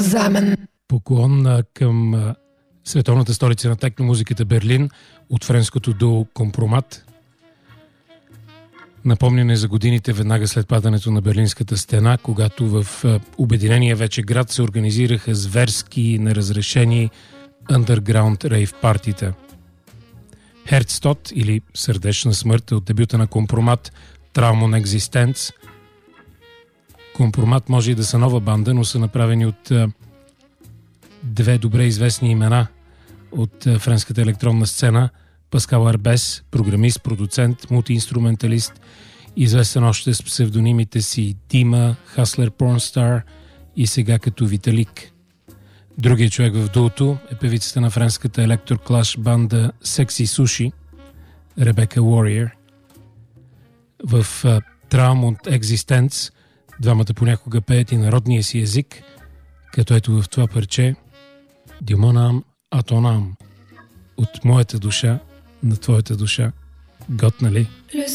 Examen. Поклон към световната столица на техномузиката Берлин от френското дуо Компромат. Напомняне за годините веднага след падането на Берлинската стена, когато в обединения вече град се организираха зверски, неразрешени underground рейв партита. Херцтод или Сърдечна смърт от дебюта на Компромат Traumon Existence. Компромат може и да са нова банда, но са направени от две добре известни имена от френската електронна сцена. Паскал Арбес, програмист, продуцент, мултиинструменталист, известен още с псевдонимите си Дима, Хаслер Порнстар и сега като Виталик. Другият човек в дуото е певицата на френската електроклаш банда Sexy Sushi, Ребека Warrior. В Traumon Existence двамата понякога пеят и народния си език, като ето в това парче Дюмонам Атонам, от моята душа на твоята душа. Готна ли?